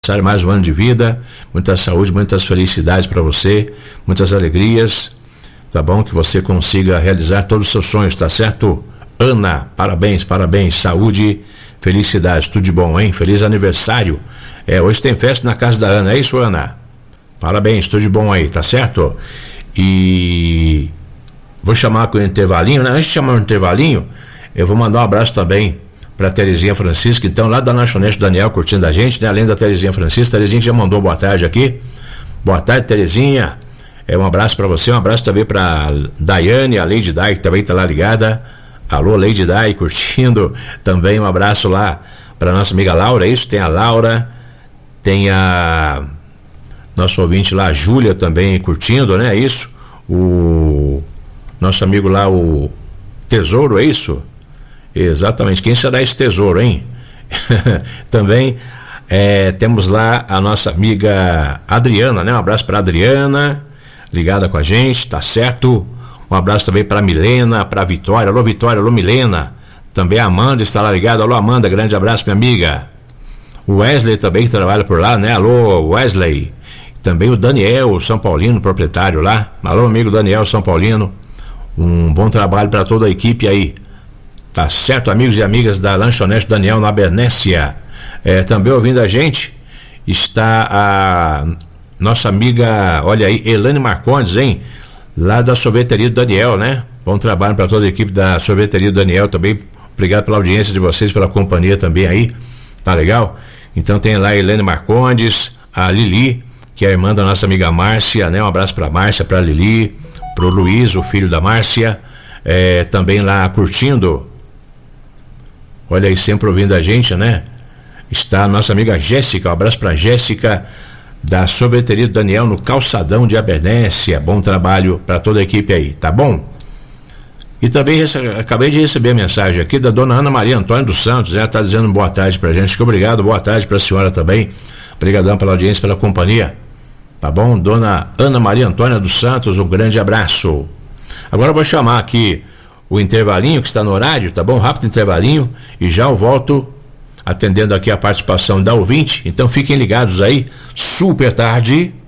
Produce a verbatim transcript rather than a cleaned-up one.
aniversário, mais um ano de vida, muita saúde, muitas felicidades para você, muitas alegrias, tá bom? Que você consiga realizar todos os seus sonhos, tá certo? Ana, parabéns, parabéns, saúde, felicidades, tudo de bom, hein? Feliz aniversário. É, hoje tem festa na casa da Ana, é isso, Ana? Parabéns, tudo de bom aí, tá certo? E vou chamar com o intervalinho, né? Antes de chamar o intervalinho, eu vou mandar um abraço também pra Terezinha Francisca, então, lá da lanchonete Daniel, curtindo a gente, né? Além da Terezinha Francisca, Terezinha já mandou boa tarde aqui. Boa tarde, Terezinha. É, um abraço pra você, um abraço também pra Daiane, a Lady Dai, que também tá lá ligada. Alô, Lady Dai, curtindo. Também um abraço lá pra nossa amiga Laura, é isso? Tem a Laura, tem a nosso ouvinte lá, a Júlia, também curtindo, né? É isso? O nosso amigo lá, o Tesouro, é isso? Exatamente, quem será esse tesouro, hein? Também é, temos lá a nossa amiga Adriana, né? Um abraço para Adriana, ligada com a gente, tá certo? Um abraço também para Milena, para Vitória. Alô, Vitória, alô, Milena. Também a Amanda está lá ligada. Alô, Amanda, grande abraço, minha amiga. O Wesley também, que trabalha por lá, né? Alô, Wesley. Também o Daniel, o São Paulino, proprietário lá. Alô, amigo Daniel, São Paulino. Um bom trabalho para toda a equipe aí. Tá certo, amigos e amigas da Lanchonete Daniel na Bernécia. É, também ouvindo a gente está a nossa amiga, olha aí, Elane Marcondes, hein? Lá da Sorveteria do Daniel, né? Bom trabalho para toda a equipe da Sorveteria do Daniel também. Obrigado pela audiência de vocês, pela companhia também aí. Tá legal? Então tem lá a Elane Marcondes, a Lili, que é a irmã da nossa amiga Márcia, né? Um abraço pra Márcia, pra Lili, pro Luiz, o filho da Márcia. É, também lá curtindo. Olha aí, sempre ouvindo a gente, né? Está a nossa amiga Jéssica, um abraço pra Jéssica da Sorveteria do Daniel no Calçadão de Abernéssia. Bom trabalho para toda a equipe aí, tá bom? E também rece- acabei de receber a mensagem aqui da dona Ana Maria Antônia dos Santos, ela tá dizendo boa tarde pra gente, que obrigado, boa tarde pra senhora também, obrigadão pela audiência, pela companhia, tá bom? Dona Ana Maria Antônia dos Santos, um grande abraço. Agora eu vou chamar aqui o intervalinho que está no horário, tá bom? Rápido intervalinho e já eu volto atendendo aqui a participação da ouvinte. Então fiquem ligados aí, super tarde.